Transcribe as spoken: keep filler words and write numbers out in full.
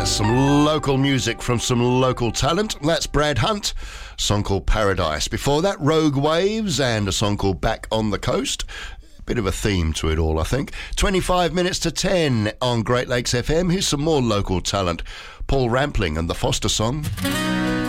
Some local music from some local talent. That's Brad Hunt, a song called Paradise. Before that, Rogue Waves and a song called Back on the Coast. Bit of a theme to it all, I think. twenty-five minutes to ten on Great Lakes F M. Here's some more local talent. Paul Rampling and the Foster Song.